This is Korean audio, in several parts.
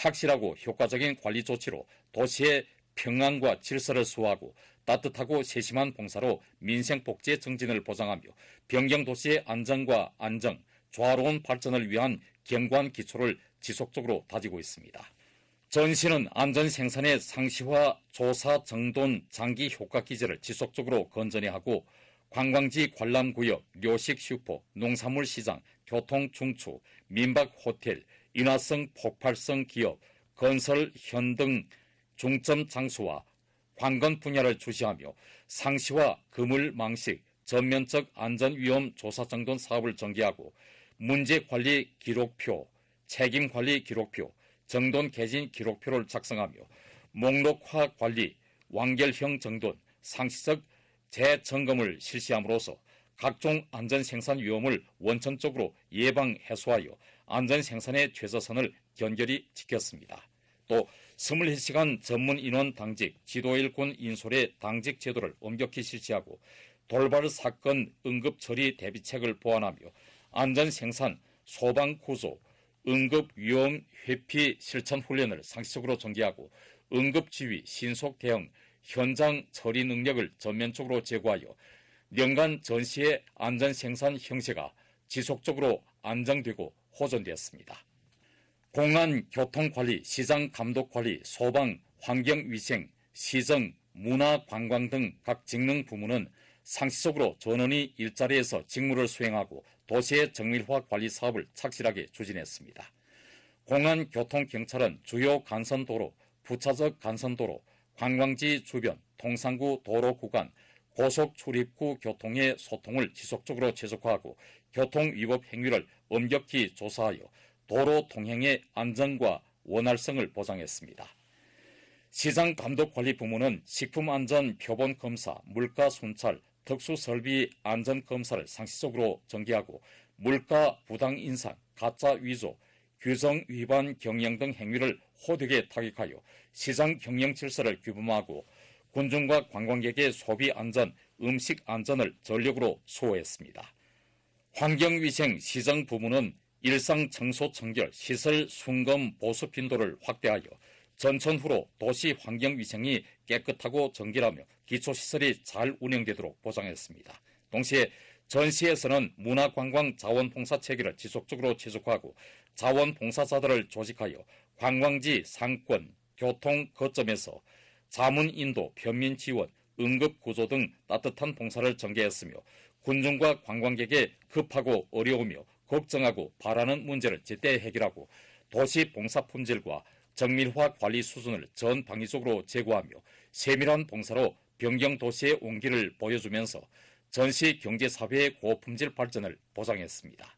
착실하고 효과적인 관리 조치로 도시의 평안과 질서를 수호하고 따뜻하고 세심한 봉사로 민생복지의 증진을 보장하며 변경도시의 안전과 안정, 조화로운 발전을 위한 견고한 기초를 지속적으로 다지고 있습니다. 전시는 안전생산의 상시화, 조사, 정돈, 장기 효과 기제를 지속적으로 건전히 하고 관광지 관람구역, 료식 슈퍼, 농산물 시장, 교통 중추, 민박 호텔, 인화성 폭발성 기업, 건설 현 등 중점 장소와 관건 분야를 주시하며 상시화 그물 망식, 전면적 안전위험 조사 정돈 사업을 전개하고 문제관리 기록표, 책임관리 기록표, 정돈 개진 기록표를 작성하며 목록화 관리, 완결형 정돈, 상시적 재점검을 실시함으로써 각종 안전생산 위험을 원천적으로 예방 해소하여 안전생산의 최저선을 견결히 지켰습니다. 또 23시간 전문 인원 당직, 지도일꾼 인솔의 당직 제도를 엄격히 실시하고 돌발 사건 응급 처리 대비책을 보완하며 안전생산, 소방 구조, 응급 위험 회피 실천 훈련을 상시적으로 전개하고 응급 지휘, 신속 대응, 현장 처리 능력을 전면적으로 제고하여 연간 전시의 안전생산 형세가 지속적으로 안정되고 호전되었습니다. 공안, 교통관리, 시장 감독관리, 소방, 환경위생, 시정, 문화, 관광 등 각 직능 부문은 상시적으로 전원이 일자리에서 직무를 수행하고 도시의 정밀화 관리 사업을 착실하게 추진했습니다. 공안, 교통, 경찰은 주요 간선도로, 부차적 간선도로, 관광지 주변, 통상구 도로 구간, 고속 출입구 교통의 소통을 지속적으로 최적화하고 교통위법 행위를 엄격히 조사하여 도로 통행의 안전과 원활성을 보장했습니다. 시장감독관리 부문은 식품안전 표본 검사, 물가 순찰, 특수설비 안전 검사를 상시적으로 전개하고 물가 부당 인상, 가짜 위조, 규정 위반 경영 등 행위를 호되게 타격하여 시장 경영 질서를 규범하고 군중과 관광객의 소비 안전, 음식 안전을 전력으로 수호했습니다. 환경위생 시정 부문은 일상 청소 청결, 시설 순검 보수 빈도를 확대하여 전천후로 도시 환경위생이 깨끗하고 정결하며 기초시설이 잘 운영되도록 보장했습니다. 동시에 전시에서는 문화관광 자원봉사 체계를 지속적으로 최적화하고 자원봉사자들을 조직하여 관광지 상권, 교통 거점에서 자문 인도, 편민 지원, 응급 구조 등 따뜻한 봉사를 전개했으며 군중과 관광객의 급하고 어려우며 걱정하고 바라는 문제를 제때 해결하고 도시 봉사 품질과 정밀화 관리 수준을 전 방위적으로 제고하며 세밀한 봉사로 변경 도시의 온기를 보여주면서 전시 경제사회의 고품질 발전을 보장했습니다.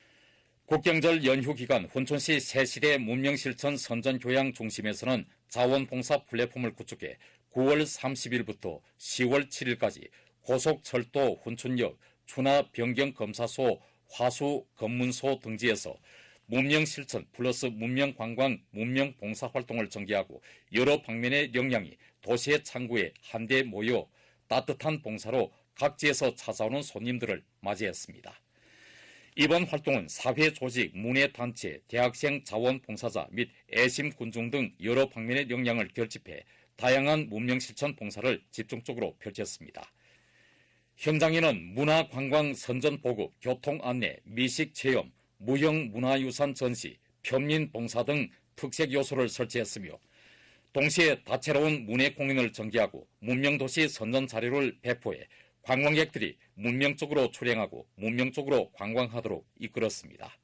국경절 연휴 기간 훈천시 새시대 문명실천 선전교양 중심에서는 자원봉사 플랫폼을 구축해 9월 30일부터 10월 7일까지 고속철도 훈천역 추나 변경검사소 화수 검문소 등지에서 문명실천 플러스 문명관광 문명봉사활동을 전개하고 여러 방면의 역량이 도시의 창구에 한데 모여 따뜻한 봉사로 각지에서 찾아오는 손님들을 맞이했습니다. 이번 활동은 사회조직, 문예단체, 대학생 자원봉사자 및 애심군중 등 여러 방면의 역량을 결집해 다양한 문명실천 봉사를 집중적으로 펼쳤습니다. 현장에는 문화관광 선전보급, 교통안내, 미식체험, 무형문화유산 전시, 편민봉사 등 특색 요소를 설치했으며 동시에 다채로운 문예공연을 전개하고 문명도시 선전 자료를 배포해 관광객들이 문명적으로 출행하고 문명적으로 관광하도록 이끌었습니다.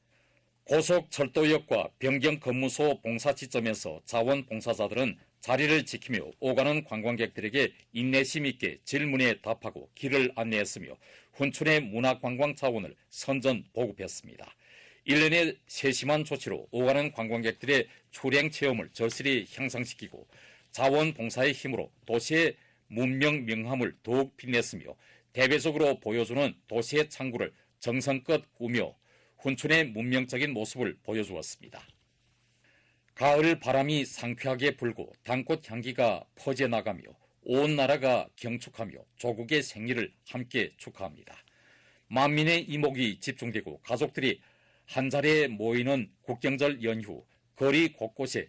고속철도역과 변경근무소 봉사 지점에서 자원봉사자들은 자리를 지키며 오가는 관광객들에게 인내심 있게 질문에 답하고 길을 안내했으며 훈춘의 문화관광 자원을 선전 보급했습니다. 일련의 세심한 조치로 오가는 관광객들의 출행 체험을 절실히 향상시키고 자원봉사의 힘으로 도시의 문명 명함을 더욱 빛냈으며 대외적으로 보여주는 도시의 창구를 정성껏 꾸며 훈춘의 문명적인 모습을 보여주었습니다. 가을 바람이 상쾌하게 불고 단꽃 향기가 퍼져나가며 온 나라가 경축하며 조국의 생일을 함께 축하합니다. 만민의 이목이 집중되고 가족들이 한자리에 모이는 국경절 연휴, 거리 곳곳에